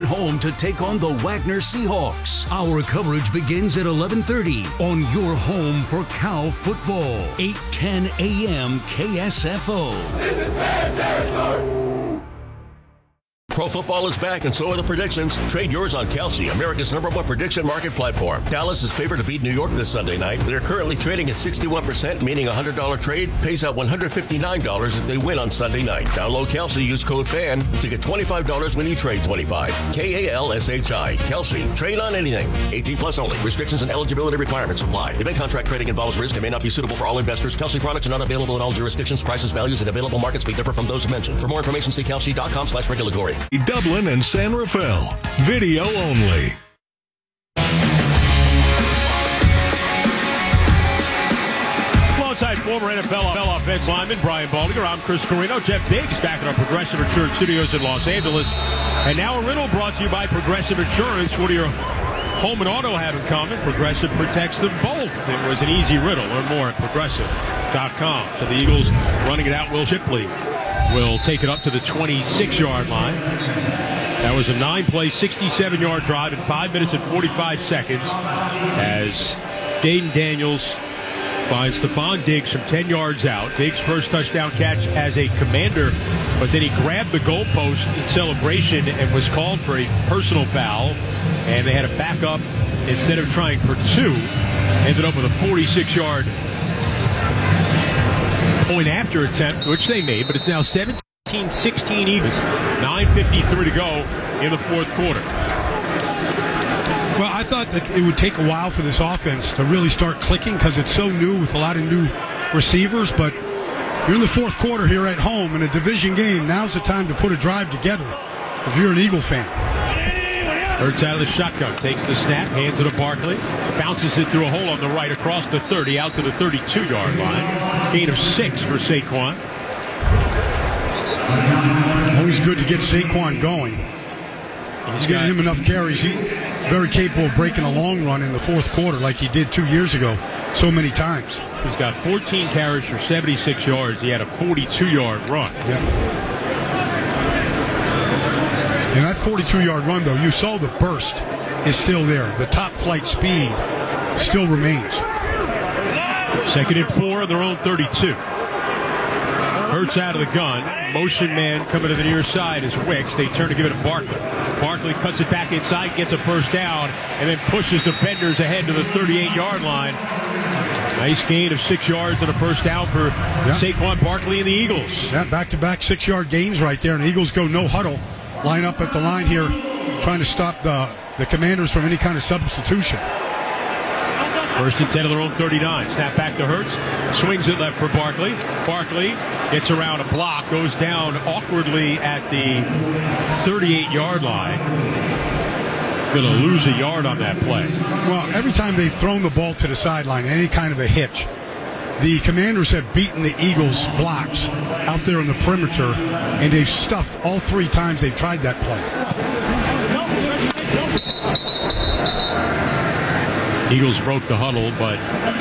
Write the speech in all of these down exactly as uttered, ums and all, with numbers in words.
home to take on the Wagner Seahawks. Our coverage begins at eleven thirty on your home for Cow football. eight ten a.m. K S F O. This is bad territory. Pro football is back, and so are the predictions. Trade yours on Kelsey, America's number one prediction market platform. Dallas is favored to beat New York this Sunday night. They're currently trading at sixty-one percent, meaning a one hundred dollars trade pays out one hundred fifty-nine dollars if they win on Sunday night. Download Kelsey, use code FAN to get twenty-five dollars when you trade twenty-five dollars. K A L S H I. Kelsey. Trade on anything. eighteen plus only. Restrictions and eligibility requirements apply. Event contract trading involves risk and may not be suitable for all investors. Kelsey products are not available in all jurisdictions. Prices, values, and available markets may differ from those mentioned. For more information, see kelsey.com slash regulatory. Dublin and San Rafael. Video only. Alongside former N F L offensive lineman Brian Baldinger, I'm Chris Carino. Jeff Biggs back at our Progressive Insurance Studios in Los Angeles. And now a riddle brought to you by Progressive Insurance. What do your home and auto have in common? Progressive protects them both. It was an easy riddle. Learn more at progressive dot com. So the Eagles running it out. Will Shipley will take it up to the twenty-six-yard line. That was a nine-play, sixty-seven-yard drive in five minutes and forty-five seconds as Dayton Daniels finds Stephon Diggs from ten yards out. Diggs' first touchdown catch as a Commander, but then he grabbed the goalpost in celebration and was called for a personal foul, and they had to back up instead of trying for two. Ended up with a forty-six-yard point-after attempt, which they made, but it's now seventeen sixteen Eagles. nine fifty-three to go in the fourth quarter. Well, I thought that it would take a while for this offense to really start clicking because it's so new with a lot of new receivers, but you're in the fourth quarter here at home in a division game. Now's the time to put a drive together if you're an Eagle fan. Hurts out of the shotgun, takes the snap, hands it to Barkley, bounces it through a hole on the right across the thirty, out to the thirty-two-yard line. Gain of six for Saquon. Always good to get Saquon going. He's getting him enough carries. He's very capable of breaking a long run in the fourth quarter like he did two years ago so many times. He's got fourteen carries for seventy-six yards. He had a forty-two-yard run. Yep. And that forty-two-yard run, though, you saw the burst is still there. The top flight speed still remains. Second and four on their own thirty-two. Hurts out of the gun. Motion man coming to the near side is Wicks. They turn to give it to Barkley. Barkley cuts it back inside, gets a first down, and then pushes defenders ahead to the thirty-eight-yard line. Nice gain of six yards and a first down for yeah. Saquon Barkley and the Eagles. Yeah, back-to-back six-yard gains right there, and the Eagles go no huddle. Line up at the line here, trying to stop the, the Commanders from any kind of substitution. First and ten of their own thirty-nine. Snap back to Hurts. Swings it left for Barkley. Barkley gets around a block, goes down awkwardly at the thirty-eight-yard line. Going to lose a yard on that play. Well, every time they've thrown the ball to the sideline, any kind of a hitch, the Commanders have beaten the Eagles' blocks out there on the perimeter, and they've stuffed all three times they've tried that play. Eagles broke the huddle, but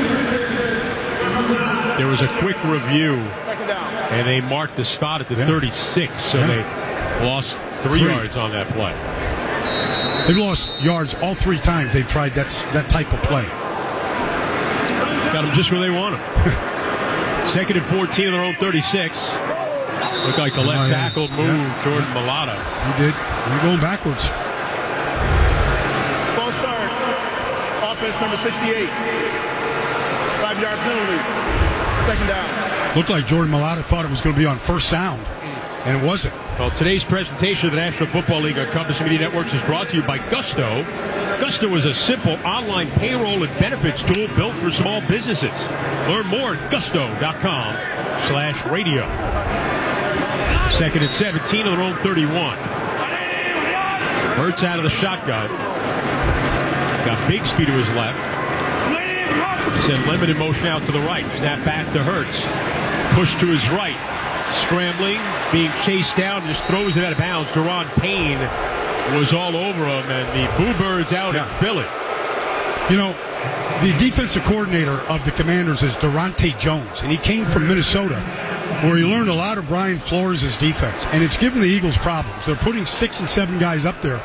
there was a quick review, and they marked the spot at the yeah. thirty-six, so yeah. they lost three, three yards on that play. They've lost yards all three times they've tried that, that type of play. Got them just where they want them. Second and fourteen on their own thirty-six. Looked like the left oh, yeah. tackle moved yeah. Jordan yeah. Mailata. He did. He's going backwards. False start. Offense number sixty-eight. Five-yard penalty. Second down. Looked like Jordan Mailata thought it was going to be on first sound, and it wasn't. Well, today's presentation of the National Football League on Compass Media Networks is brought to you by Gusto. Gusto is a simple online payroll and benefits tool built for small businesses. Learn more at gusto.com slash radio. Second and seventeen on their own thirty-one. Hurts out of the shotgun. Got Bigsby to his left. Send limited motion out to the right. Snap back to Hurts. Push to his right. Scrambling, being chased down, just throws it out of bounds. Deron Payne was all over him, and the Boo Birds out yeah. in Philly. You know, the defensive coordinator of the Commanders is Durante Jones, and he came from Minnesota, where he learned a lot of Brian Flores' defense, and it's given the Eagles problems. They're putting six and seven guys up there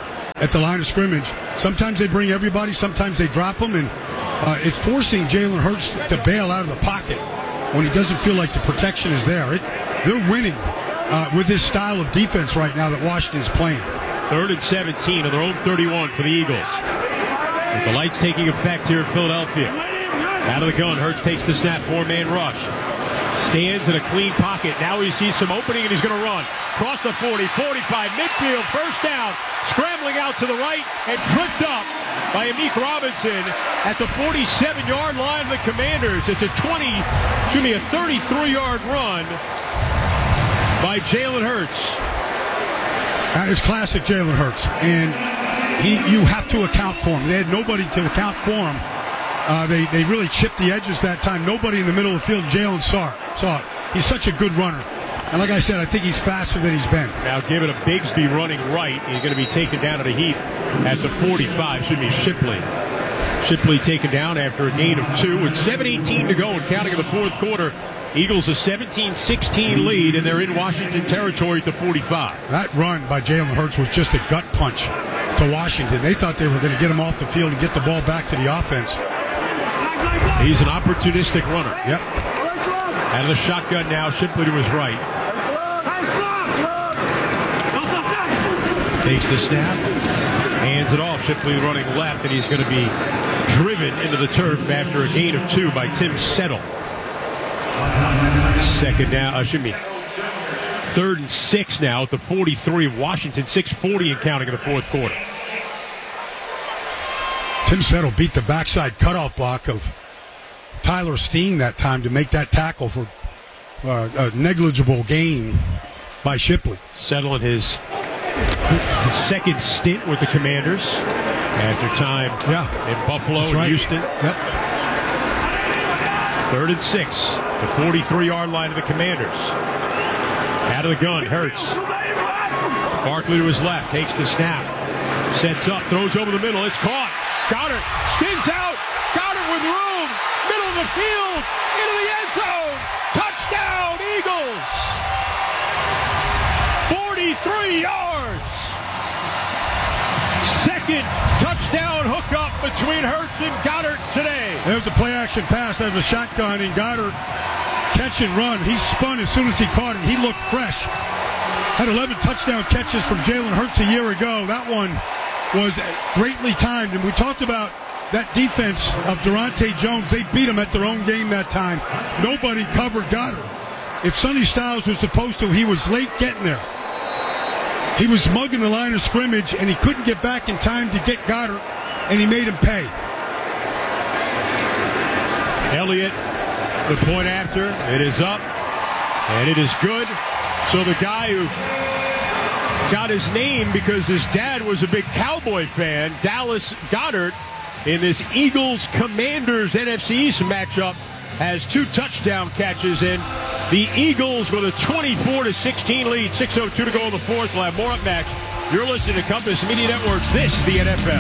at the line of scrimmage. Sometimes they bring everybody, sometimes they drop them, and uh, it's forcing Jalen Hurts to bail out of the pocket when he doesn't feel like the protection is there. It, they're winning uh, with this style of defense right now that Washington's playing. Third and seventeen on their own thirty-one for the Eagles. With the lights taking effect here in Philadelphia. Out of the gun, Hurts takes the snap, four-man rush. Stands in a clean pocket. Now he sees some opening, and he's going to run. Cross the forty, forty-five, midfield, first down. Scrambling out to the right and tripped up by Amik Robinson at the forty-seven-yard line of the Commanders. It's a twenty, excuse me, a thirty-three-yard run by Jalen Hurts. That is classic Jalen Hurts, and he, you have to account for him. They had nobody to account for him. Uh, they, they really chipped the edges that time. Nobody in the middle of the field. Jalen saw it. Saw it. He's such a good runner. And like I said, I think he's faster than he's been. Now give it a Bigsby running right. He's going to be taken down at a heap at the forty-five. Should be Shipley. Shipley taken down after a gain of two. With seven eighteen to go and counting in the fourth quarter. Eagles a seventeen sixteen lead, and they're in Washington territory at the forty-five. That run by Jalen Hurts was just a gut punch to Washington. They thought they were going to get him off the field and get the ball back to the offense. He's an opportunistic runner. Yep. Out of the shotgun now, Shipley to his right. Takes the snap, hands it off. Shipley running left, and he's going to be driven into the turf after a gain of two by Tim Settle. Second down, uh, should be third and six now at the forty-three of Washington, six forty and counting in the fourth quarter. Tim Settle beat the backside cutoff block of Tyler Steen that time to make that tackle for uh, a negligible gain by Shipley. Settle in his, his second stint with the Commanders after time yeah. in Buffalo and right. Houston. Yep. Third and six, the forty-three-yard line of the Commanders. Out of the gun, Hurts. Barkley to his left, takes the snap, sets up, throws over the middle, it's caught. Goddard spins out, Goddard with room, middle of the field, into the end zone. Touchdown, Eagles! forty-three yards. Second touchdown hookup between Hurts and Goddard today. There was a play-action pass. There was a shotgun, and Goddard catch and run. He spun as soon as he caught it. He looked fresh. Had eleven touchdown catches from Jalen Hurts a year ago. That one was greatly timed, and we talked about that defense of Durante Jones. They beat him at their own game that time. Nobody covered Goddard. If Sonny Styles was supposed to, he was late getting there. He was mugging the line of scrimmage, and he couldn't get back in time to get Goddard, and he made him pay. Elliott, the point after, it is up, and it is good. So the guy who got his name because his dad was a big Cowboy fan, Dallas Goedert, in this Eagles-Commanders N F C East matchup, has two touchdown catches, and the Eagles with a twenty-four to sixteen lead, six oh two to go in the fourth. We'll have more up next. You're listening to Compass Media Networks. This is the N F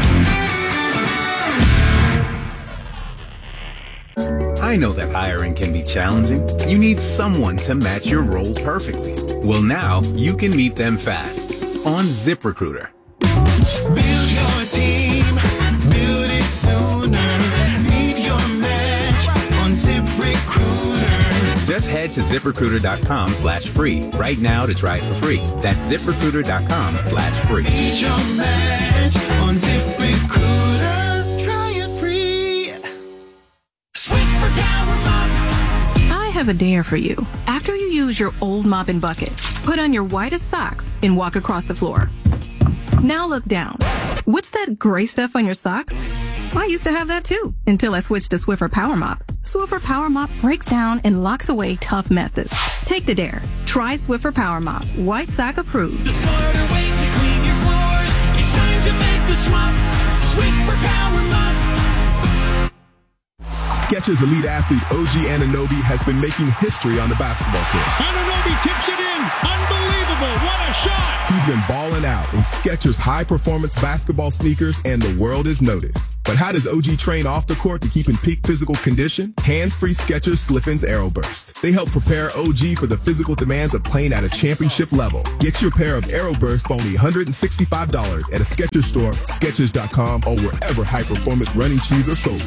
L. I know that hiring can be challenging. You need someone to match your role perfectly. Well, now you can meet them fast on ZipRecruiter. Build your team, build it sooner. Meet your match on ZipRecruiter. Just head to ZipRecruiter.com slash free right now to try it for free. That's ZipRecruiter.com slash free. Meet your match on ZipRecruiter. Try it free. Swiffer Power Mop. I have a dare for you. After you use your old mop and bucket, put on your whitest socks and walk across the floor. Now look down. What's that gray stuff on your socks? I used to have that too, until I switched to Swiffer Power Mop. Swiffer Power Mop breaks down and locks away tough messes. Take the dare. Try Swiffer Power Mop. White sock approved. The smarter way to clean your floors. It's time to make the swap. Swiffer Power Mop. Skechers elite athlete O G Anunoby has been making history on the basketball court. Anunoby tips it in. Unbelievable. What a shot. He's been balling out in Skechers high-performance basketball sneakers, and the world has noticed. But how does O G train off the court to keep in peak physical condition? Hands-free Skechers Slip-ins AeroBurst. They help prepare O G for the physical demands of playing at a championship level. Get your pair of AeroBurst for only one hundred sixty-five dollars at a Skechers store, Skechers dot com, or wherever high-performance running shoes are sold.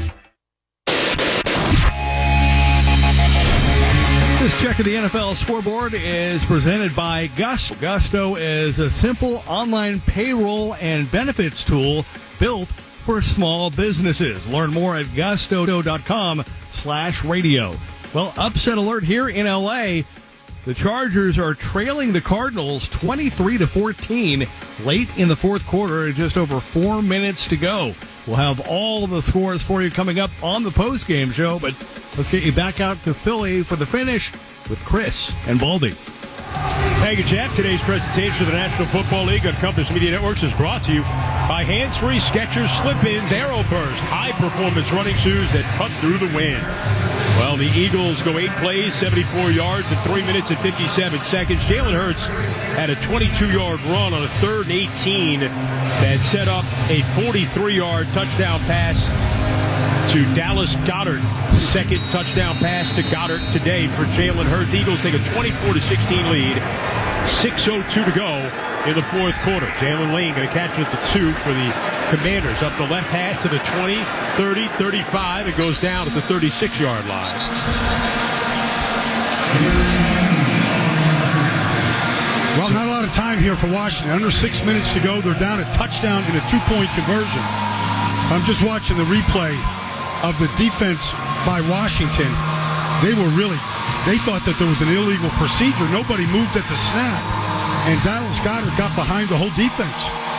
This check of the N F L scoreboard is presented by Gusto. Gusto is a simple online payroll and benefits tool built for small businesses. Learn more at gusto dot com slash radio. Well, upset alert here in L A. The Chargers are trailing the Cardinals twenty-three to fourteen late in the fourth quarter, just over four minutes to go. We'll have all of the scores for you coming up on the postgame show, but let's get you back out to Philly for the finish with Chris and Baldy. Thank you, Jeff. Today's presentation of the National Football League on Compass Media Networks is brought to you by hands-free Skechers Slip-ins AeroBurst, high-performance running shoes that cut through the wind. Well, the Eagles go eight plays, seventy-four yards in three minutes and fifty-seven seconds. Jalen Hurts had a twenty-two-yard run on a third and eighteen that set up a forty-three-yard touchdown pass to Dallas Goedert. Second touchdown pass to Goddard today for Jalen Hurts. Eagles take a twenty-four to sixteen lead. six oh two to go in the fourth quarter. Jalen Lane going to catch it at the two for the Commanders. Up the left hash to the twenty, thirty, thirty-five. It goes down at the thirty-six-yard line. Well, not a lot of time here for Washington. Under six minutes to go. They're down a touchdown in a two-point conversion. I'm just watching the replay of the defense by Washington. They were really, they thought that there was an illegal procedure. Nobody moved at the snap. And Dallas Goedert got behind the whole defense.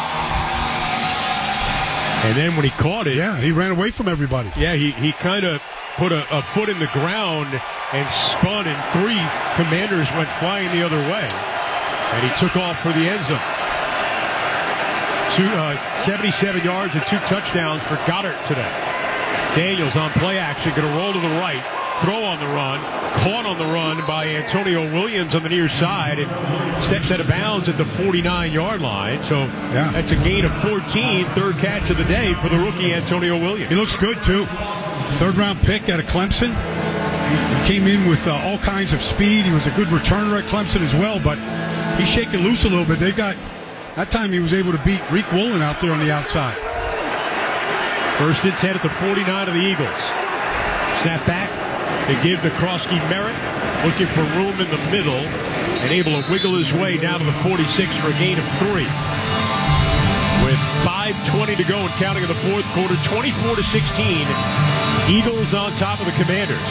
And then when he caught it. Yeah, he ran away from everybody. Yeah, he, he kind of put a, a foot in the ground and spun, and three Commanders went flying the other way. And he took off for the end zone. Two, uh, seventy-seven yards and two touchdowns for Goddard today. Daniels on play action, going to roll to the right, throw on the run, caught on the run by Antonio Williams on the near side, and steps out of bounds at the forty-nine-yard line. So yeah. That's a gain of fourteen, third catch of the day for the rookie Antonio Williams. He looks good, too. Third-round pick out of Clemson. He came in with uh, all kinds of speed. He was a good returner at Clemson as well, but he's shaking loose a little bit. They've got, that time he was able to beat Reek Woolen out there on the outside. First and ten at the forty-nine of the Eagles. Snap back. They give to Krosky Merritt, looking for room in the middle, and able to wiggle his way down to the forty-six for a gain of three. With five twenty to go and counting in the fourth quarter, twenty-four to sixteen. Eagles on top of the Commanders.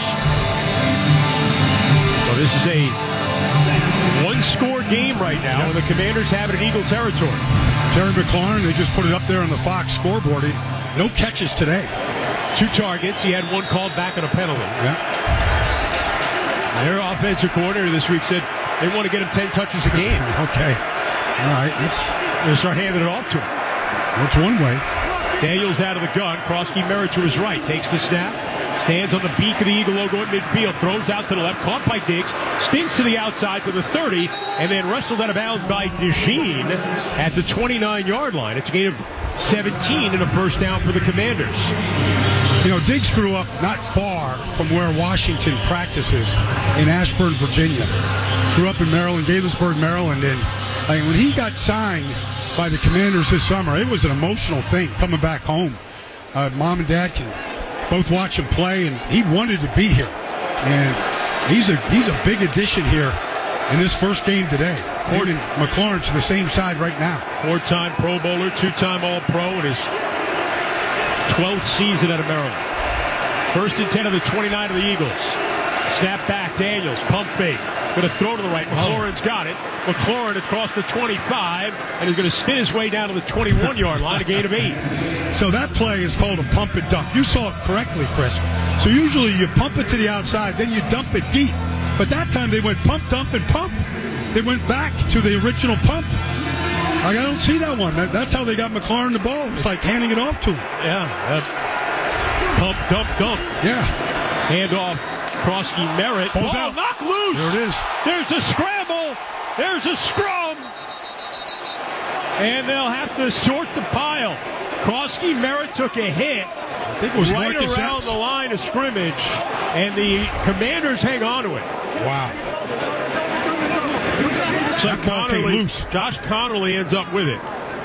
So this is a one-score game right now, yep. And the Commanders have it in Eagle territory. Terry McLaurin, they just put it up there on the Fox scoreboard. He, no catches today. Two targets. He had one called back on a penalty. Yeah. Their offensive coordinator this week said they want to get him ten touches a game. Okay. All right. Let's They'll start handing it off to him. That's one way. Daniels out of the gun. Krosky Merritt to his right. Takes the snap. Stands on the beak of the Eagle logo at midfield. Throws out to the left. Caught by Diggs. Spins to the outside to the thirty. And then wrestled out of bounds by DeJean at the twenty-nine-yard line. It's a gain of seventeen and a first down for the Commanders. You know, Diggs grew up not far from where Washington practices in Ashburn, Virginia. Grew up in Maryland, Gaithersburg, Maryland. And I mean, when he got signed by the Commanders this summer, it was an emotional thing coming back home. Uh, Mom and Dad can both watch him play, and he wanted to be here. And he's a he's a big addition here in this first game today. Ford and McLaurin to the same side right now. Four-time Pro Bowler, two-time All-Pro in his twelfth season out of Maryland. First and ten of the twenty-nine of the Eagles. Snap back, Daniels, pump fake. Going to throw to the right. McLaurin's got it. McLaurin across the twenty-five, and he's going to spin his way down to the twenty-one-yard line, a gain of eight. So that play is called a pump and dump. You saw it correctly, Chris. So usually you pump it to the outside, then you dump it deep. But that time they went pump, dump, and pump. They went back to the original pump. Like, I don't see that one. That, that's how they got McLaurin the ball. It's like handing it off to him. Yeah. Uh, pump, dump, dump. Yeah. Handoff, Krosky Merritt. Ball's Ball out. knocked loose. There it is. There's a scramble. There's a scrum. And they'll have to sort the pile. Krosky Merritt took a hit I think it was right Marcus around Epps. the line of scrimmage, and the Commanders hang on to it. Wow. So That ball came Connerly, loose. Josh Connerly ends up with it.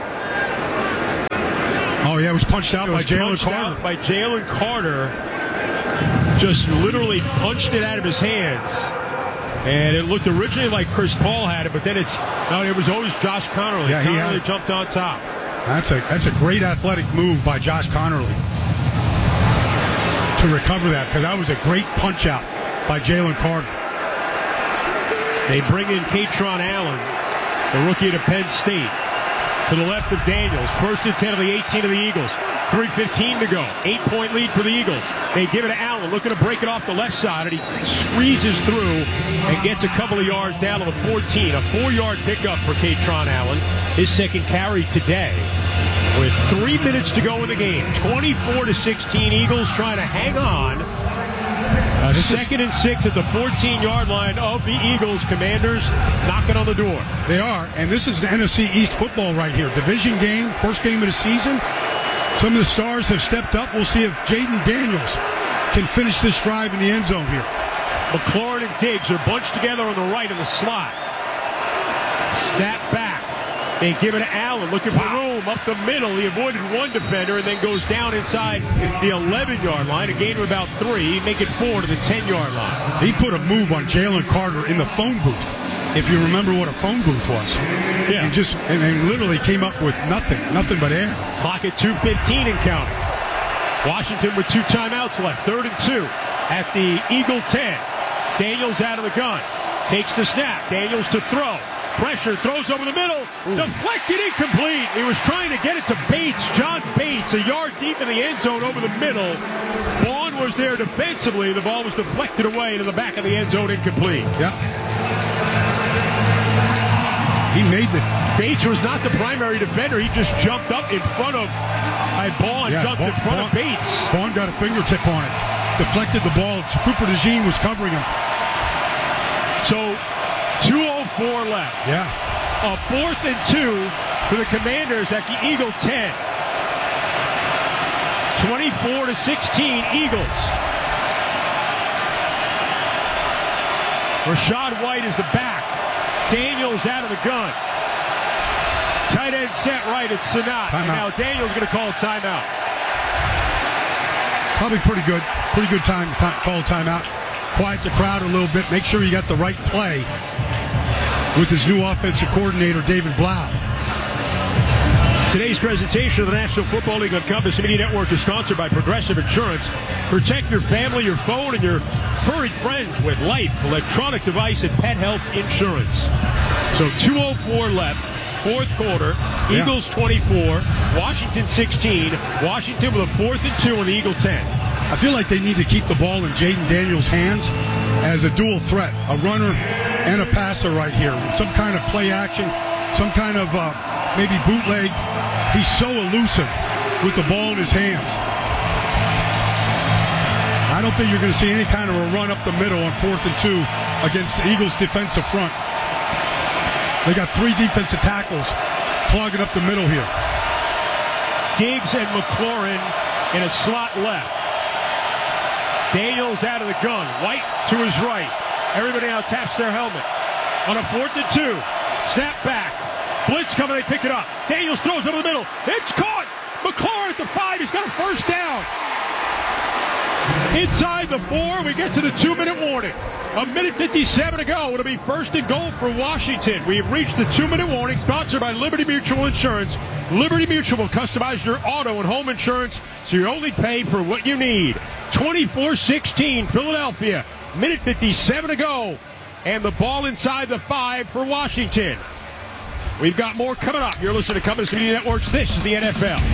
Oh, yeah, it was punched out It by was Jalen punched Carter. out by Jalen Carter. Just literally punched it out of his hands. And it looked originally like Chris Paul had it, but then it's no, it was always Josh Connerly. Yeah, he had Connerly it. jumped on top. That's a that's a great athletic move by Josh Connerly to recover that, because that was a great punch out by Jalen Carter. They bring in Katron Allen, the rookie to Penn State, to the left of Daniels. First and ten of the eighteen of the Eagles. three fifteen to go. Eight-point lead for the Eagles. They give it to Allen, looking to break it off the left side, and he squeezes through and gets a couple of yards down to the fourteen. A four-yard pickup for Katron Allen, his second carry today. With three minutes to go in the game, twenty-four to sixteen, Eagles trying to hang on. Uh, second and six at the fourteen-yard line of the Eagles. Commanders knocking on the door. They are, and this is the N F C East football right here. Division game, first game of the season. Some of the stars have stepped up. We'll see if Jaden Daniels can finish this drive in the end zone here. McLaurin and Diggs are bunched together on the right in the slot. Snap back. They give it to Allen, looking for room up the middle. He avoided one defender and then goes down inside the eleven-yard line. A gain of about three. Make it four to the ten-yard line. He put a move on Jalen Carter in the phone booth, if you remember what a phone booth was. Yeah. And just and, and literally came up with nothing, nothing but air. Clock at two fifteen and counting. Washington with two timeouts left. Third and two at the Eagle ten. Daniels out of the gun. Takes the snap. Daniels to throw. Pressure, throws over the middle. Ooh. Deflected, incomplete. He was trying to get it to Bates. John Bates, a yard deep in the end zone over the middle. Vaughn was there defensively. The ball was deflected away to the back of the end zone, incomplete. Yeah. He made the... Bates was not the primary defender. He just jumped up in front of uh, Vaughn, yeah, jumped Vaughn, in front Vaughn, of Bates. Vaughn got a fingertip on it. Deflected the ball. Cooper DeJean was covering him. So, two oh four left. Yeah. A fourth and two for the Commanders at the Eagle ten. twenty-four to sixteen, Eagles. Rashad White is the back. Daniels out of the gun. Tight end set right. It's Sanat. And now Daniels going to call a timeout. Probably pretty good. Pretty good time to call a timeout. Quiet the crowd a little bit. Make sure you got the right play with his new offensive coordinator, David Blau. Today's presentation of the National Football League on Compass Media Network is sponsored by Progressive Insurance. Protect your family, your phone, and your furry friends with life, electronic device, and pet health insurance. So two oh four left, fourth quarter. Yeah. Eagles twenty-four, Washington sixteen. Washington with a fourth and two on the Eagle ten. I feel like they need to keep the ball in Jaden Daniels' hands as a dual threat, a runner and a passer right here. Some kind of play action, some kind of uh, maybe bootleg. He's so elusive with the ball in his hands. I don't think you're going to see any kind of a run up the middle on fourth and two against the Eagles' defensive front. They got three defensive tackles clogging up the middle here. Diggs and McLaurin in a slot left. Daniels out of the gun. White to his right. Everybody now taps their helmet. On a fourth and two. Snap back. Blitz coming. They pick it up. Daniels throws over the middle. It's caught. McLaurin at the five. He's got a first down. Inside the four. We get to the two-minute warning. A minute fifty-seven to go. It'll be first and goal for Washington. We have reached the two-minute warning, sponsored by Liberty Mutual Insurance. Liberty Mutual will customize your auto and home insurance so you only pay for what you need. twenty-four sixteen, Philadelphia. Minute fifty-seven to go. And the ball inside the five for Washington. We've got more coming up. You're listening to Compass Media Networks. This is the N F L.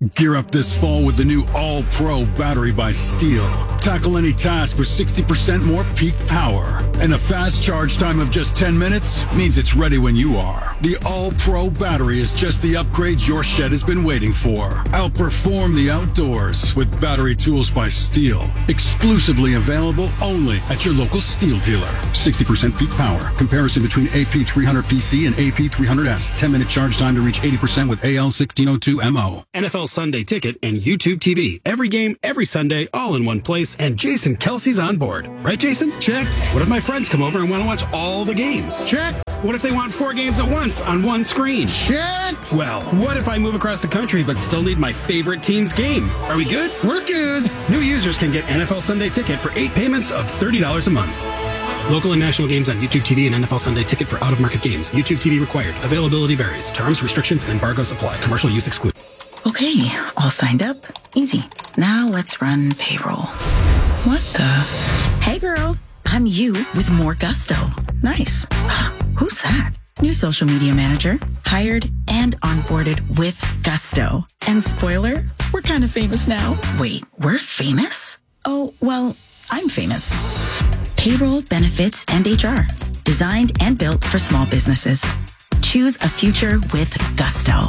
Gear up this fall with the new All-Pro battery by Steel. Tackle any task with sixty percent more peak power. And a fast charge time of just ten minutes means it's ready when you are. The All-Pro battery is just the upgrade your shed has been waiting for. Outperform the outdoors with battery tools by Steel. Exclusively available only at your local Steel dealer. sixty percent peak power. Comparison between A P three hundred P C and A P three hundred S. ten minute charge time to reach eighty percent with A L sixteen oh two M O. N F L Sunday Ticket and YouTube T V. Every game, every Sunday, all in one place, and Jason Kelsey's on board. Right, Jason? Check. What if my friends come over and want to watch all the games? Check. What if they want four games at once on one screen? Check. Well, what if I move across the country but still need my favorite team's game? Are we good? We're good. New users can get N F L Sunday Ticket for eight payments of thirty dollars a month. Local and national games on YouTube T V and N F L Sunday Ticket for out-of-market games. YouTube T V required. Availability varies. Terms, restrictions, and embargoes apply. Commercial use excluded. Okay, all signed up. Easy. Now let's run payroll. What the? Hey girl, I'm you with more gusto. Nice. Who's that? New social media manager. Hired and onboarded with gusto. And spoiler, we're kind of famous now. Wait, we're famous? Oh, well, I'm famous. Payroll, benefits, and H R. Designed and built for small businesses. Choose a future with gusto.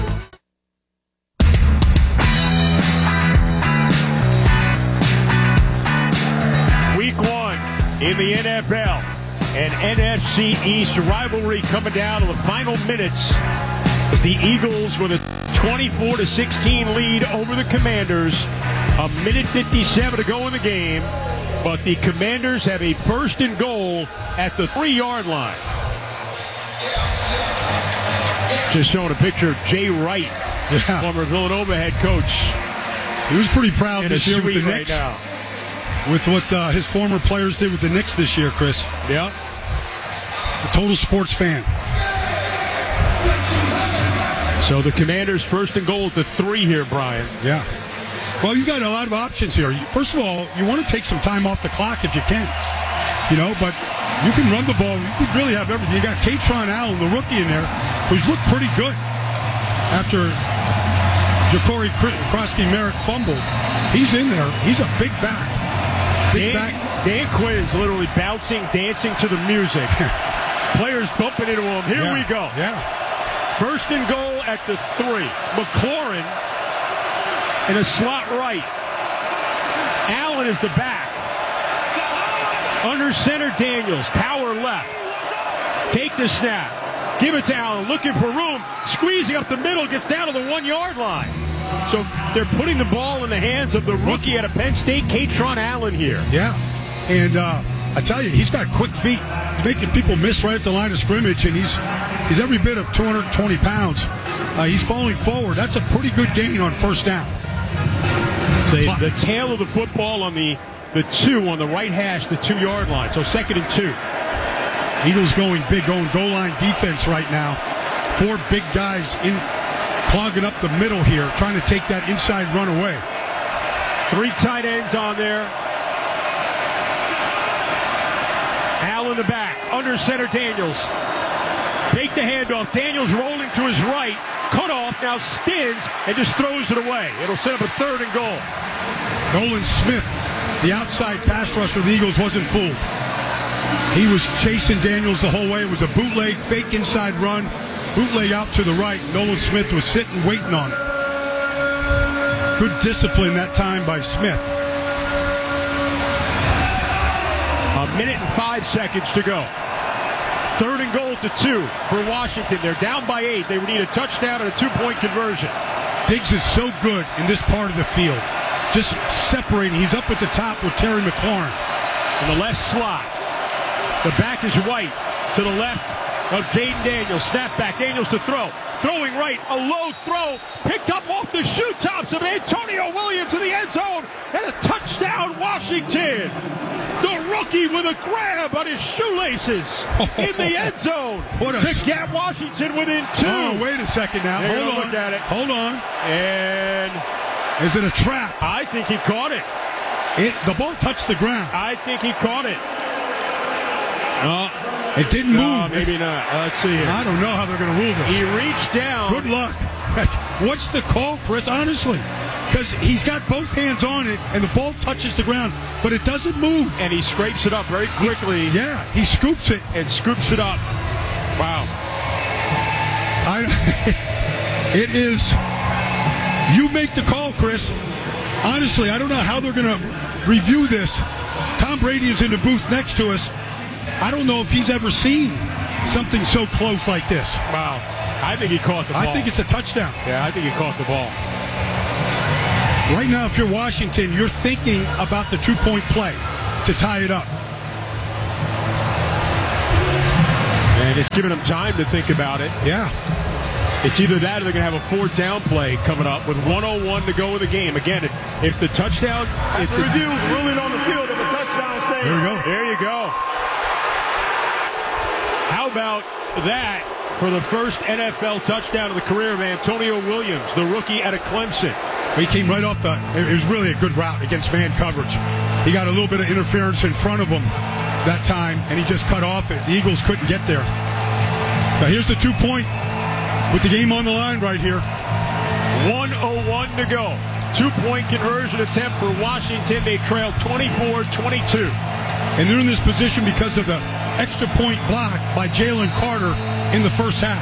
Week one in the N F L. An N F C East rivalry coming down to the final minutes as the Eagles with a twenty-four to sixteen lead over the Commanders. A minute fifty-seven to go in the game, but the Commanders have a first and goal at the three-yard line. Just showing a picture of Jay Wright, yeah. former Villanova head coach. He was pretty proud In this a year with the suite Knicks. right now. With what uh, his former players did with the Knicks this year, Chris. Yeah. A total sports fan. So the Commanders first and goal at the three here, Brian. Yeah. Well, you got a lot of options here. First of all, you want to take some time off the clock if you can. You know, but you can run the ball. You can really have everything. You got Katron Allen, the rookie in there, who's looked pretty good after Ja'Cory Krosky-Merritt fumbled. He's in there. He's a big back. Big Dan, back. Dan Quinn is literally bouncing, dancing to the music. Players bumping into him. Here yeah. we go. Yeah. First and goal at the three. McLaurin in a slot right. Allen is the back. Under center, Daniels. Power left. Take the snap. Give it to Allen. Looking for room. Squeezing up the middle. Gets down to the one-yard line. So they're putting the ball in the hands of the rookie out of Penn State, Katron Allen here. Yeah. And uh, I tell you, he's got quick feet. He's making people miss right at the line of scrimmage, and he's he's every bit of two hundred twenty pounds. Uh, he's falling forward. That's a pretty good gain on first down. So the tail of the football on the, the two on the right hash, the two-yard line. So second and two. Eagles going big, going goal line defense right now. Four big guys in clogging up the middle here, trying to take that inside run away. Three tight ends on there. Allen the back, under center Daniels. Take the handoff. Daniels rolling to his right. Cut off, now spins and just throws it away. It'll set up a third and goal. Nolan Smith, the outside pass rusher of the Eagles, wasn't fooled. He was chasing Daniels the whole way. It was a bootleg, fake inside run. Bootleg out to the right. Nolan Smith was sitting, waiting on it. Good discipline that time by Smith. A minute and five seconds to go. Third and goal to two for Washington. They're down by eight. They would need a touchdown and a two-point conversion. Diggs is so good in this part of the field. Just separating. He's up at the top with Terry McLaurin. In the left slot. The back is White. To the left of Jaden Daniels. Snap back. Daniels to throw. Throwing right. A low throw. Picked up off the shoe tops of Antonio Williams in the end zone. And a touchdown, Washington. The rookie with a grab on his shoelaces in the end zone what a to get Washington within two. Oh, wait a second now. There Hold on. Look at it. Hold on. And is it a trap? I think he caught it. It the ball touched the ground. I think he caught it. Uh, it didn't no, move. Maybe not. Uh, let's see here. I don't know how they're going to rule this. He reached down. Good luck. What's the call, Chris? Honestly. Because he's got both hands on it, and the ball touches the ground, but it doesn't move. And he scrapes it up very quickly. He, yeah, he scoops it. And scoops it up. Wow. I, it is, you make the call, Chris. Honestly, I don't know how they're going to review this. Tom Brady is in the booth next to us. I don't know if he's ever seen something so close like this. Wow. I think he caught the ball. I think it's a touchdown. Yeah, I think he caught the ball. Right now, if you're Washington, you're thinking about the two-point play to tie it up. And it's giving them time to think about it. Yeah. It's either that or they're going to have a fourth down play coming up with one oh one to go in the game. Again, if the touchdown... If the, review ruling on the field if a touchdown stays. There we go. There you go. How about that for the first N F L touchdown of the career of Antonio Williams, the rookie out of Clemson. He came right off the... It was really a good route against man coverage. He got a little bit of interference in front of him that time, and he just cut off it. The Eagles couldn't get there. Now here's the two-point with the game on the line right here. one oh one to go. Two-point conversion attempt for Washington. They trail twenty-four twenty-two. And they're in this position because of the extra point block by Jalen Carter in the first half.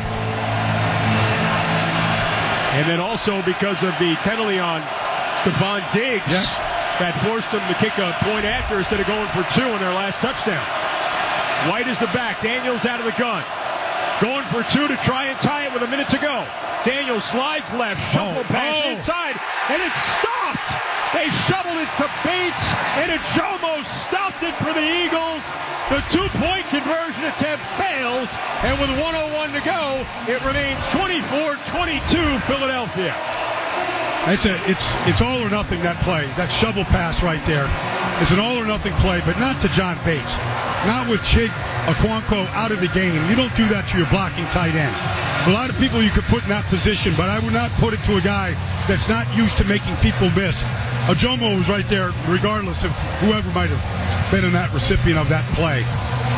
And then also because of the penalty on Stephon Diggs yes. that forced them to kick a point after instead of going for two in their last touchdown. White is the back. Daniels out of the gun. Going for two to try and tie it with a minute to go. Daniels slides left, shuffle oh, pass oh. inside, and it's stopped. They shoveled it to Bates, and it almost stopped it for the Eagles. The two-point conversion attempt fails, and with one oh one to go, it remains twenty-four twenty-two Philadelphia. It's a, it's it's all or nothing, that play. That shovel pass right there. It's an all or nothing play, but not to John Bates. Not with Chig Okonkwo out of the game. You don't do that to your blocking tight end. A lot of people you could put in that position, but I would not put it to a guy that's not used to making people miss. Ajomo was right there, regardless of whoever might have been in that recipient of that play.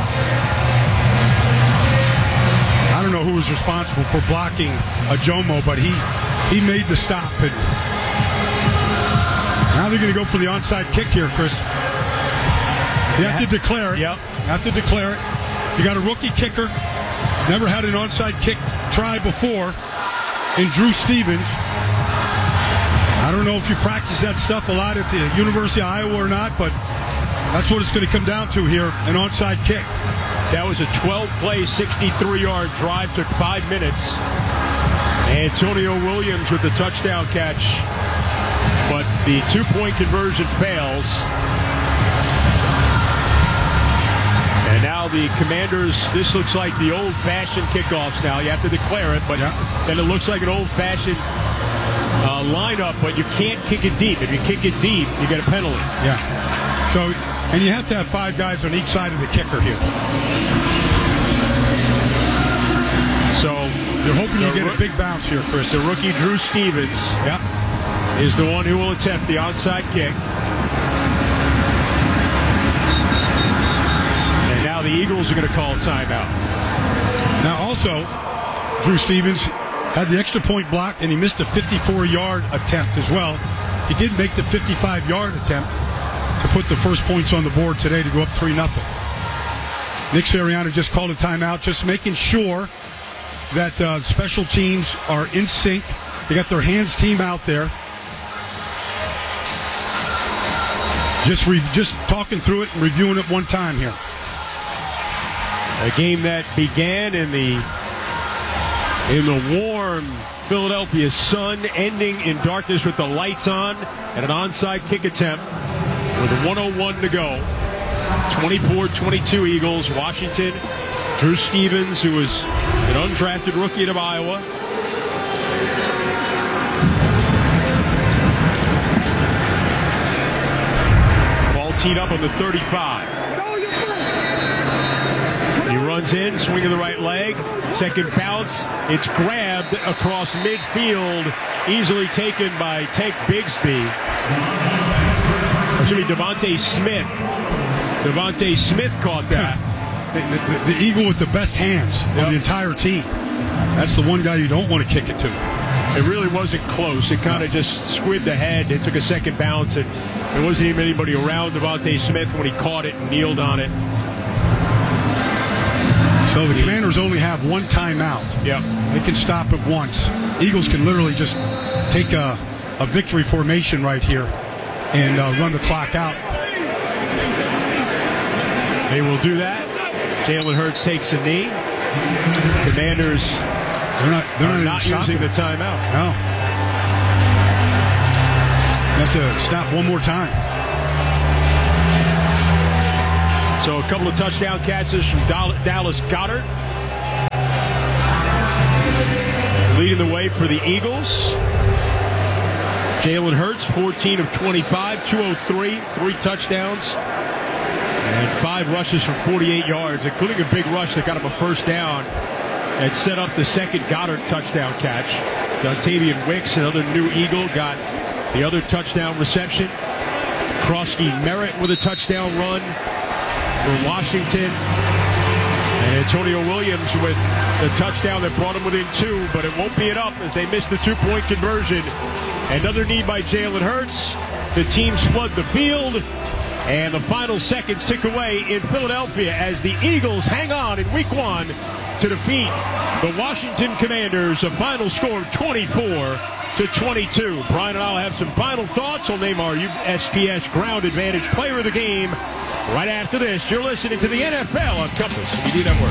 I don't know who was responsible for blocking Ajomo, but he he made the stop. And now they're going to go for the onside kick here, Chris. You have to declare it. Yep. You have to declare it. You got a rookie kicker. Never had an onside kick try before in Drew Stevens. I don't know if you practice that stuff a lot at the University of Iowa or not, but that's what it's going to come down to here, an onside kick. That was a twelve-play, sixty-three-yard drive, took five minutes. Antonio Williams with the touchdown catch, but the two-point conversion fails. And now the Commanders, this looks like the old-fashioned kickoffs now. You have to declare it, but yeah. Then it looks like an old-fashioned uh, lineup, but you can't kick it deep. If you kick it deep, you get a penalty. Yeah. So, and you have to have five guys on each side of the kicker here. So you're hoping you get a big bounce here, Chris. The rookie Drew Stevens yeah. is the one who will attempt the onside kick. And now the Eagles are going to call a timeout. Now also, Drew Stevens had the extra point blocked, and he missed a fifty-four-yard attempt as well. He did make the fifty-five-yard attempt to put the first points on the board today to go up three nothing. Nick Sirianni just called a timeout, just making sure that uh, special teams are in sync. They got their hands team out there. Just re- just talking through it and reviewing it one time here. A game that began in the in the warm Philadelphia sun, ending in darkness with the lights on, and an onside kick attempt with one oh one to go. twenty-four twenty-two Eagles. Washington. Drew Stevens, who was an undrafted rookie out of Iowa. Ball teed up on the thirty-five. He runs in, swinging the right leg. Second bounce. It's grabbed across midfield. Easily taken by Tank Bigsby. Excuse me, Devontae Smith. Devontae Smith caught that. The, the, the Eagle with the best hands yep. on the entire team. That's the one guy you don't want to kick it to. It really wasn't close. It kind of just squibbed ahead. It took a second bounce, and there wasn't even anybody around Devontae Smith when he caught it and kneeled on it. So the Commanders only have one timeout. Yep. They can stop it once. Eagles can literally just take a, a victory formation right here and uh, run the clock out. They will do that. Jalen Hurts takes a knee. Commanders they're not, they're are not, not using the timeout. No. They have to stop one more time. So a couple of touchdown catches from Dallas Goedert. Leading the way for the Eagles. Jalen Hurts, fourteen of twenty-five, two oh three, three touchdowns, and five rushes for forty-eight yards, including a big rush that got him a first down and set up the second Goddard touchdown catch. Dontavian Wicks, another new Eagle, got the other touchdown reception. Krosky Merritt with a touchdown run for Washington. And Antonio Williams with the touchdown that brought him within two, but it won't be enough as they missed the two-point conversion. Another need by Jalen Hurts. The teams flood the field, and the final seconds tick away in Philadelphia as the Eagles hang on in week one to defeat the Washington Commanders. A final score of twenty-four to twenty-two. Brian and I'll have some final thoughts. I'll name our U S P S Ground Advantage Player of the Game right after this. You're listening to the N F L on Compass Media Network.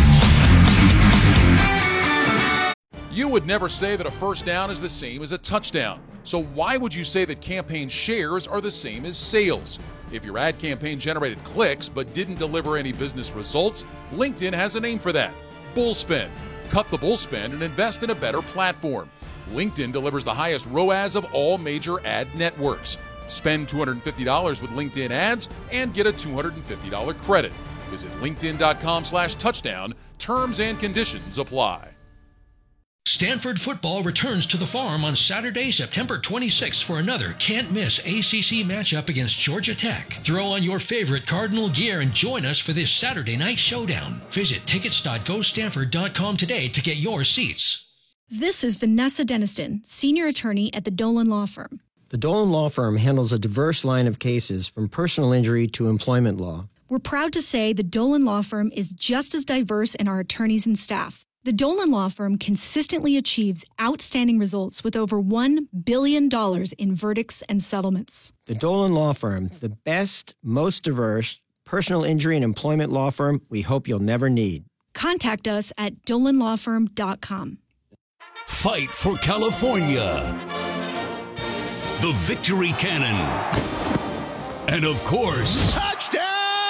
You would never say that a first down is the same as a touchdown. So why would you say that campaign shares are the same as sales? If your ad campaign generated clicks but didn't deliver any business results, LinkedIn has a name for that. Bullspend. Cut the bullspend and invest in a better platform. LinkedIn delivers the highest R O A S of all major ad networks. Spend two hundred fifty dollars with LinkedIn ads and get a two hundred fifty dollars credit. Visit linkedin.com slash touchdown. Terms and conditions apply. Stanford football returns to the Farm on Saturday, September twenty-sixth for another can't-miss A C C matchup against Georgia Tech. Throw on your favorite Cardinal gear and join us for this Saturday night showdown. Visit tickets dot go stanford dot com today to get your seats. This is Vanessa Deniston, senior attorney at the Dolan Law Firm. The Dolan Law Firm handles a diverse line of cases from personal injury to employment law. We're proud to say the Dolan Law Firm is just as diverse in our attorneys and staff. The Dolan Law Firm consistently achieves outstanding results with over one billion dollars in verdicts and settlements. The Dolan Law Firm, the best, most diverse personal injury and employment law firm we hope you'll never need. Contact us at dolan law firm dot com. Fight for California. The Victory Cannon. And of course, Touchdown,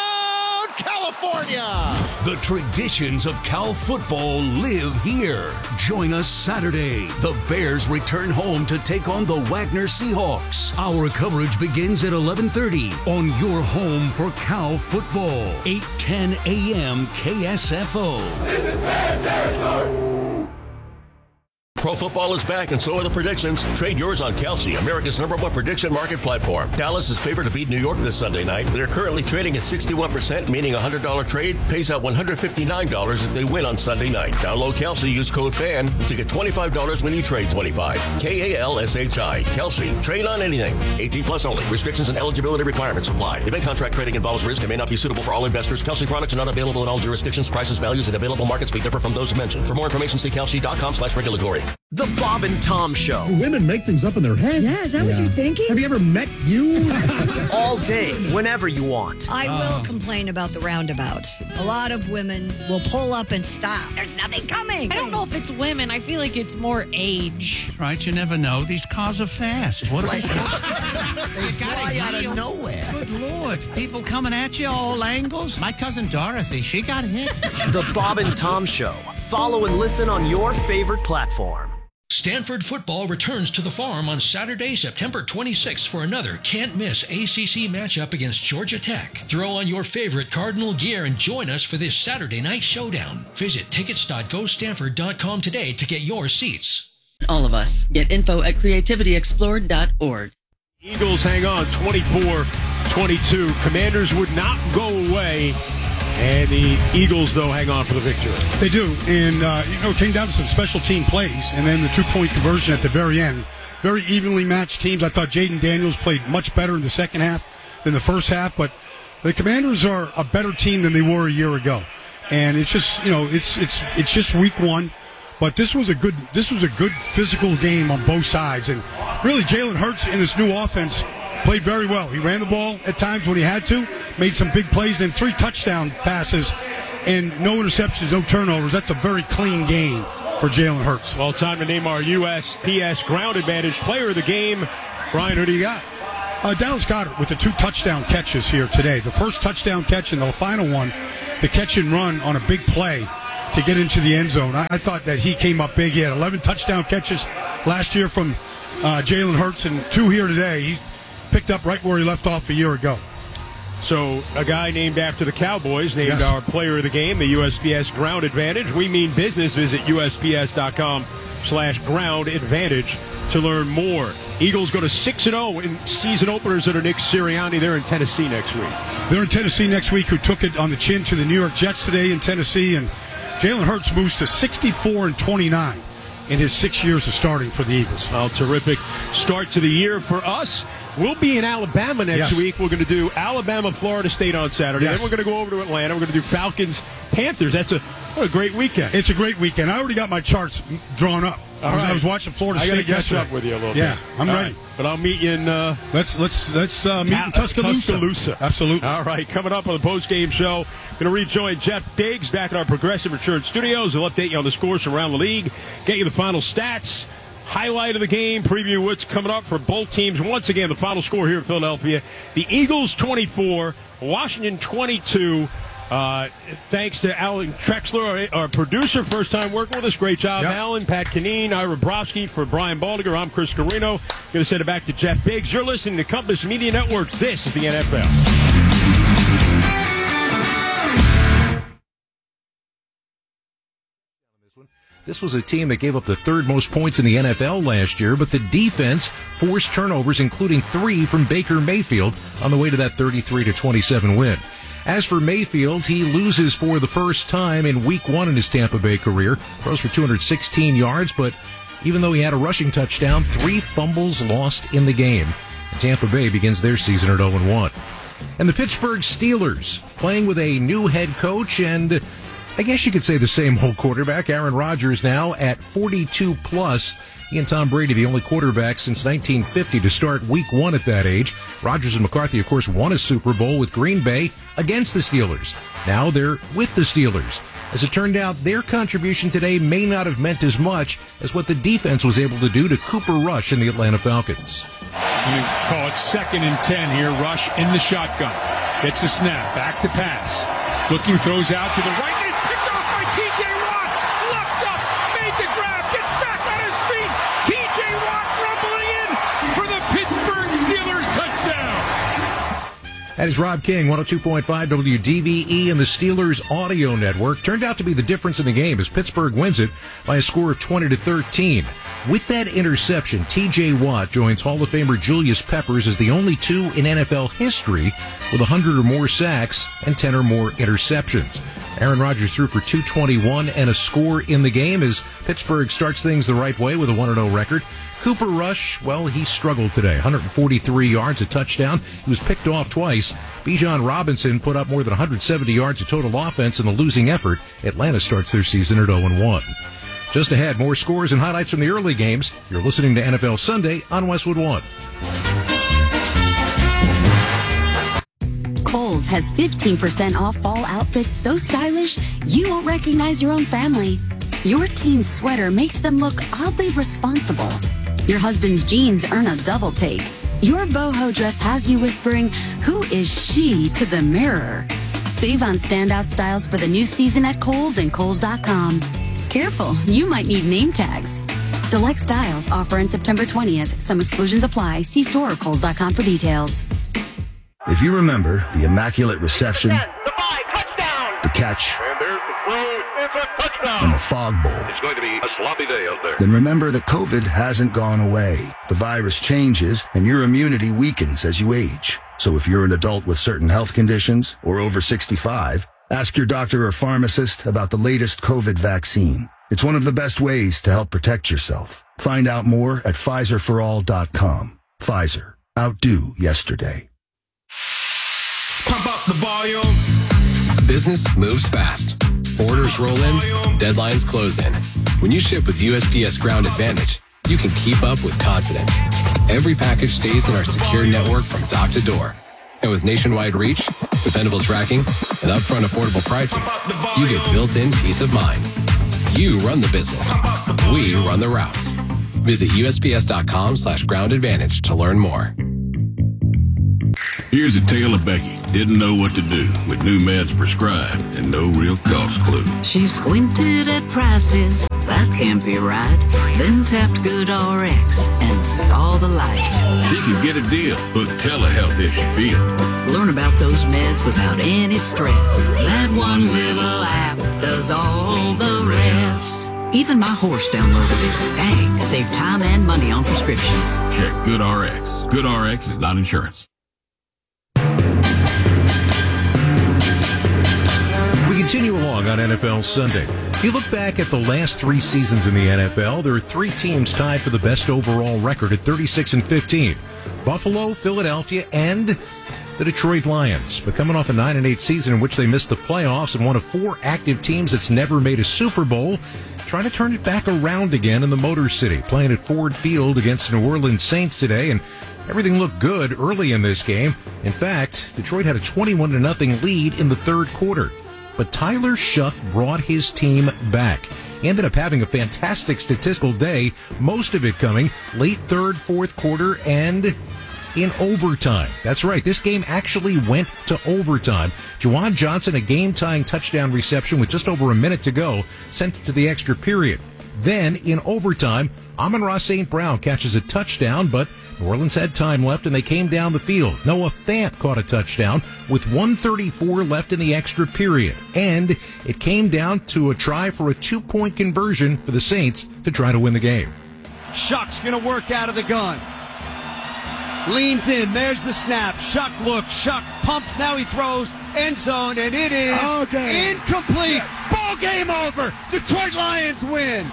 California! The traditions of Cal football live here. Join us Saturday. The Bears return home to take on the Wagner Seahawks. Our coverage begins at eleven thirty on your home for Cal football. eight ten a.m. K S F O. This is Bear territory! Pro football is back, and so are the predictions. Trade yours on Kelsey, America's number one prediction market platform. Dallas is favored to beat New York this Sunday night. They're currently trading at sixty-one percent, meaning a one hundred dollars trade pays out one hundred fifty-nine dollars if they win on Sunday night. Download Kelsey, use code FAN to get twenty-five dollars when you trade twenty-five. K A L S H I. Kelsey. Trade on anything. eighteen plus only. Restrictions and eligibility requirements apply. Event contract trading involves risk and may not be suitable for all investors. Kelsey products are not available in all jurisdictions. Prices, values, and available markets may differ from those mentioned. For more information, see kelsey dot com slash regulatory. The Bob and Tom Show. Women make things up in their head. Yeah, is that yeah. what you're thinking? Have you ever met you? All day, whenever you want. I uh. will complain about the roundabouts. A lot of women will pull up and stop. There's nothing coming. I don't know if it's women. I feel like it's more age. Right, you never know. These cars are fast. What are they? They fly out of nowhere. Good Lord. People coming at you all angles. My cousin Dorothy, she got hit. The Bob and Tom Show. Follow and listen on your favorite platform. Stanford football returns to the Farm on Saturday, September twenty-sixth for another can't-miss A C C matchup against Georgia Tech. Throw on your favorite Cardinal gear and join us for this Saturday night showdown. Visit tickets dot go stanford dot com today to get your seats. All of us. Get info at creativity explored dot org. Eagles hang on twenty-four twenty-two. Commanders would not go away And the Eagles, though, hang on for the victory. They do. And, uh, you know, it came down to some special team plays, and then the two-point conversion at the very end. Very evenly matched teams. I thought Jaden Daniels played much better in the second half than the first half, but the Commanders are a better team than they were a year ago. And it's just, you know, it's it's it's just week one, but this was a good this was a good physical game on both sides. And really, Jalen Hurts in this new offense played very well. He ran the ball at times when he had to, made some big plays, then three touchdown passes, and no interceptions, no turnovers. That's a very clean game for Jalen Hurts. Well, time to name our U S P S Ground Advantage player of the game. Brian, who do you got? Uh, Dallas Goedert with the two touchdown catches here today. The first touchdown catch and the final one, the catch and run on a big play to get into the end zone. I, I thought that he came up big. He had eleven touchdown catches last year from uh, Jalen Hurts, and two here today. He picked up right where he left off a year ago. So a guy named after the Cowboys, named Yes. our player of the game, the U S P S Ground Advantage. We mean business. Visit U S P S dot com slash ground advantage to learn more. Eagles go to six and oh in season openers under Nick Sirianni. They're in Tennessee next week. They're in Tennessee next week, who took it on the chin to the New York Jets today in Tennessee. And Jalen Hurts moves to sixty-four and twenty-nine in his six years of starting for the Eagles. Well, terrific start to the year for us. We'll be in Alabama next Yes. week. We're going to do Alabama, Florida State on Saturday. Yes. Then we're going to go over to Atlanta. We're going to do Falcons, Panthers. That's a, what a great weekend. It's a great weekend. I already got my charts drawn up. I was, right. I was watching Florida I gotta State catch yesterday. up with you a little yeah, bit. I'm All ready. right. But I'll meet you in uh, Let's let's let's uh, meet in Tuscaloosa. Tuscaloosa. Absolutely. All right, coming up on the post-game show, going to rejoin Jeff Biggs back at our Progressive Insurance Studios. He'll update you on the scores from around the league, get you the final stats, highlight of the game, preview what's coming up for both teams. Once again, the final score here in Philadelphia, the Eagles twenty-four, Washington twenty-two. Uh, thanks to Alan Trexler, our, our producer, first time working with us. Great job, Yep. Alan. Pat Kineen, Ira Brofsky for Brian Baldinger. I'm Chris Carino. Going to send it back to Jeff Biggs. You're listening to Compass Media Networks. This is the N F L. This was a team that gave up the third most points in the N F L last year, but the defense forced turnovers, including three from Baker Mayfield on the way to that thirty-three to twenty-seven win. As for Mayfield, he loses for the first time in week one in his Tampa Bay career. Throws for two hundred sixteen yards, but even though he had a rushing touchdown, three fumbles lost in the game. And Tampa Bay begins their season at oh and one. And the Pittsburgh Steelers, playing with a new head coach and I guess you could say the same old quarterback, Aaron Rodgers, now at forty-two plus. He and Tom Brady, the only quarterbacks since nineteen fifty to start week one at that age. Rodgers and McCarthy, of course, won a Super Bowl with Green Bay against the Steelers. Now they're with the Steelers. As it turned out, their contribution today may not have meant as much as what the defense was able to do to Cooper Rush and the Atlanta Falcons. You call it second and ten here. Rush in the shotgun. Gets the snap. Back to pass. Looking, throws out to the right. It's picked off by T J Watt. Locked up. Made the grab. Gets back on his feet. T J Watt rumbling in for the Pittsburgh Steelers touchdown. That is Rob King, one oh two point five W D V E and the Steelers Audio Network. Turned out to be the difference in the game as Pittsburgh wins it by a score of twenty to thirteen. With that interception, T J Watt joins Hall of Famer Julius Peppers as the only two in N F L history with one hundred or more sacks and ten or more interceptions. Aaron Rodgers threw for two twenty-one and a score in the game as Pittsburgh starts things the right way with a one and oh record. Cooper Rush, well, he struggled today. one hundred forty-three yards, a touchdown. He was picked off twice. Bijan Robinson put up more than one hundred seventy yards of total offense in the losing effort. Atlanta starts their season at oh and one. Just ahead, more scores and highlights from the early games. You're listening to N F L Sunday on Westwood One. Kohl's has fifteen percent off fall outfits so stylish you won't recognize your own family. Your teen's sweater makes them look oddly responsible. Your husband's jeans earn a double take. Your boho dress has you whispering, "Who is she?" to the mirror. Save on standout styles for the new season at Kohl's and Kohl's dot com. Careful, you might need name tags. Select styles offer on September twentieth. Some exclusions apply. See store or Kohl's dot com for details. If you remember the Immaculate Reception, the catch, And there's the throw. It's a touchdown. and the Fog Bowl, It's going to be a sloppy day out there. then remember that COVID hasn't gone away. The virus changes and your immunity weakens as you age. So if you're an adult with certain health conditions or over sixty-five, Ask your doctor or pharmacist about the latest COVID vaccine. It's one of the best ways to help protect yourself. Find out more at Pfizer for all dot com. Pfizer. Outdo yesterday. Pump up the volume. Business moves fast. Orders roll in, deadlines close in. When you ship with U S P S Ground Advantage, you can keep up with confidence. Every package stays in our secure network from dock to door. And with nationwide reach, dependable tracking, and upfront affordable pricing, you get built-in peace of mind. You run the business. We run the routes. Visit U S P S dot com slash ground advantage to learn more. Here's a tale of Becky. Didn't know what to do with new meds prescribed and no real cost clue. She squinted at prices, that can't be right. Then tapped GoodRx and saw the light. She could get a deal, book telehealth if she feels. Learn about those meds without any stress. That one little app does all the rest. Even my horse downloaded it. Dang, save time and money on prescriptions. Check GoodRx. GoodRx is not insurance. We continue along on N F L Sunday. If you look back at the last three seasons in the N F L, there are three teams tied for the best overall record at thirty-six and fifteen. Buffalo, Philadelphia, and the Detroit Lions. But coming off a nine and eight season in which they missed the playoffs and one of four active teams that's never made a Super Bowl, trying to turn it back around again in the Motor City, playing at Ford Field against the New Orleans Saints today, and everything looked good early in this game. In fact, Detroit had a twenty-one to nothing lead in the third quarter. But Tyler Shough brought his team back. He ended up having a fantastic statistical day, most of it coming late third, fourth quarter, and in overtime. That's right, this game actually went to overtime. Juwan Johnson, a game-tying touchdown reception with just over a minute to go, sent it to the extra period. Then, in overtime, Amon-Ra Saint Brown catches a touchdown, but New Orleans had time left and they came down the field. Noah Fant caught a touchdown with one thirty-four left in the extra period. And it came down to a try for a two-point conversion for the Saints to try to win the game. Shuck's going to work out of the gun. Leans in. There's the snap. Shough looks. Shough pumps. Now he throws. End zone. And it is okay. Incomplete. Yes. Ball game over. Detroit Lions win.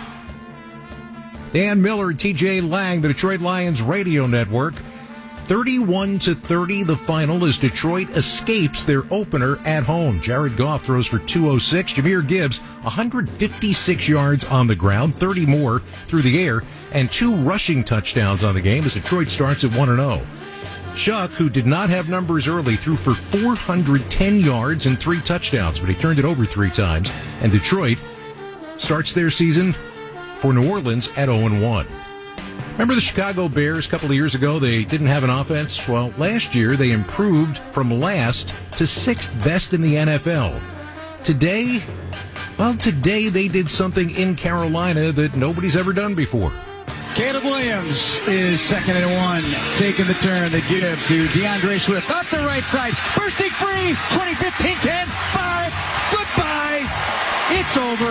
Dan Miller and T J Lang, the Detroit Lions radio network. thirty-one to thirty, the final as Detroit escapes their opener at home. Jared Goff throws for two oh six. Jahmyr Gibbs, one hundred fifty-six yards on the ground, thirty more through the air, and two rushing touchdowns on the game as Detroit starts at one and oh. Shough, who did not have numbers early, threw for four hundred ten yards and three touchdowns, but he turned it over three times. And Detroit starts their season for New Orleans at oh and one. Remember the Chicago Bears a couple of years ago? They didn't have an offense. Well, last year they improved from last to sixth best in the N F L. Today, well, today they did something in Carolina that nobody's ever done before. Caleb Williams is second and one, taking the turn. They give to DeAndre Swift up the right side, bursting free, twenty, fifteen, ten, five, goodbye. It's over.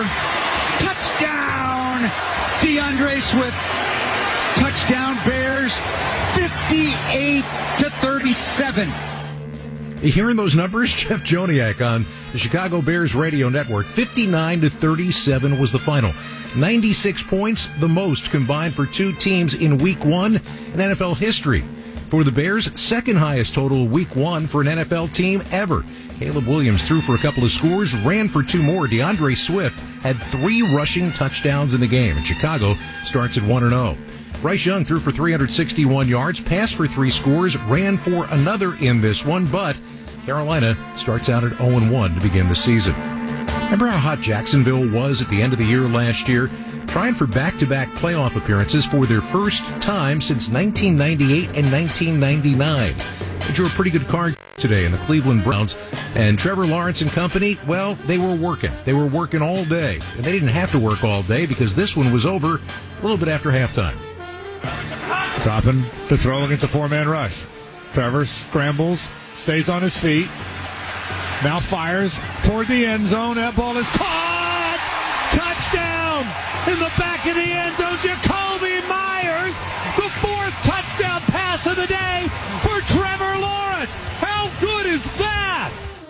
Touchdown, DeAndre Swift. Touchdown Bears, fifty-eight to thirty-seven. You hearing those numbers? Jeff Joniak on the Chicago Bears radio network. fifty-nine to thirty-seven was the final. ninety-six points, the most combined for two teams in week one in N F L history. For the Bears, second highest total week one for an N F L team ever. Caleb Williams threw for a couple of scores, ran for two more. DeAndre Swift had three rushing touchdowns in the game, and Chicago starts at one and oh. Bryce Young threw for three hundred sixty-one yards, passed for three scores, ran for another in this one, but Carolina starts out at oh and one to begin the season. Remember how hot Jacksonville was at the end of the year last year? Trying for back-to-back playoff appearances for their first time since nineteen ninety-eight and nineteen ninety-nine. They drew a pretty good card today in the Cleveland Browns. And Trevor Lawrence and company, well, they were working. They were working all day. And they didn't have to work all day because this one was over a little bit after halftime. Stopping to throw against a four-man rush. Trevor scrambles, stays on his feet, now fires toward the end zone. That ball is caught! Touchdown! In the back of the end zone, Jakobi Meyers, the fourth touchdown pass of the day for Trevor Lawrence. How good is that?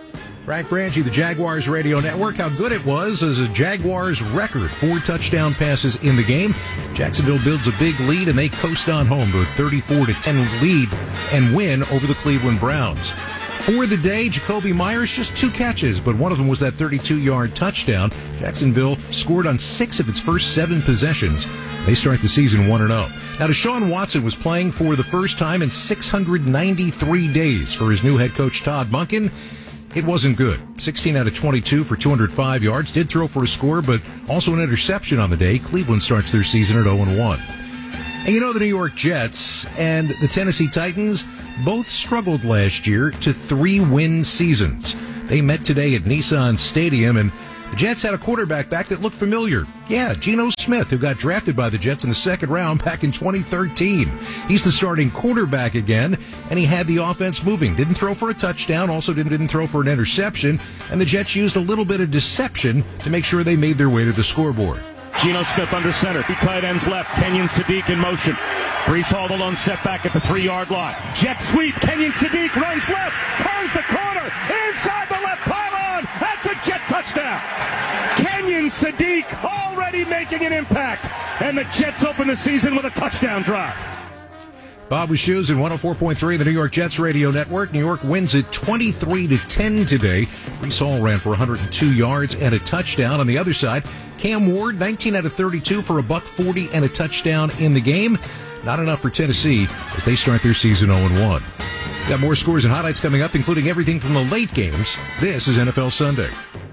Frank Franchi, the Jaguars Radio Network, how good it was as a Jaguars record. Four touchdown passes in the game. Jacksonville builds a big lead, and they coast on home to a thirty-four to ten lead and win over the Cleveland Browns. For the day, Jacoby Myers, just two catches, but one of them was that thirty-two-yard touchdown. Jacksonville scored on six of its first seven possessions. They start the season one and oh. Now, Deshaun Watson was playing for the first time in six hundred ninety-three days for his new head coach, Todd Monken. It wasn't good. sixteen out of twenty-two for two hundred five yards. Did throw for a score, but also an interception on the day. Cleveland starts their season at oh and one. And you know, the New York Jets and the Tennessee Titans both struggled last year to three-win seasons. They met today at Nissan Stadium, and the Jets had a quarterback back that looked familiar. Yeah, Geno Smith, who got drafted by the Jets in the second round back in twenty thirteen. He's the starting quarterback again, and he had the offense moving. Didn't throw for a touchdown, also didn't, didn't throw for an interception, and the Jets used a little bit of deception to make sure they made their way to the scoreboard. Geno Smith under center. Two tight ends left. Kenyon Sadiq in motion. Breece Hall alone set back at the three-yard line. Jet sweep. Kenyon Sadiq runs left. Turns the corner. Inside the left pylon. That's a Jet touchdown. Kenyon Sadiq already making an impact. And the Jets open the season with a touchdown drive. Bob with Shoes in one oh four point three, the New York Jets Radio Network. New York wins it twenty-three to ten today. Breece Hall ran for one hundred two yards and a touchdown. On the other side, Cam Ward, nineteen out of thirty-two for a buck forty and a touchdown in the game. Not enough for Tennessee as they start their season oh and one. We've got more scores and highlights coming up, including everything from the late games. This is N F L Sunday.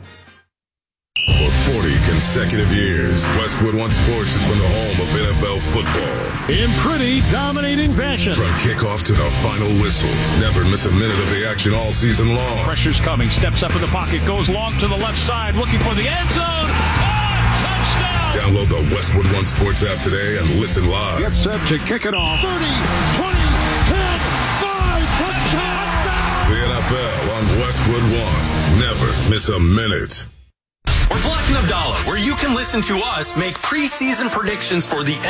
For forty consecutive years, Westwood One Sports has been the home of N F L football. In pretty dominating fashion. From kickoff to the final whistle, never miss a minute of the action all season long. Pressure's coming, steps up in the pocket, goes long to the left side, looking for the end zone. Oh, touchdown! Download the Westwood One Sports app today and listen live. Get set to kick it off. thirty, twenty, ten, five, touchdown! The N F L on Westwood One. Never miss a minute. We're Black and Abdallah, where you can listen to us make preseason predictions for the